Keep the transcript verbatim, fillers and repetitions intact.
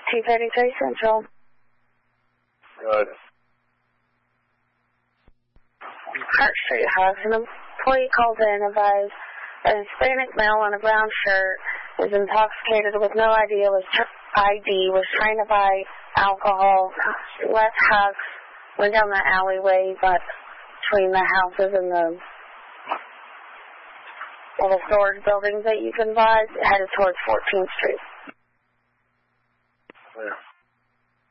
two thirty-three Central. Good. Hart Street House. An employee calls in and advised a Hispanic male in a brown shirt is intoxicated with no idea was I D, was trying to buy alcohol. Left house, went down the alleyway, but between the houses and the little storage buildings that you can buy, headed towards fourteenth Street. Yeah.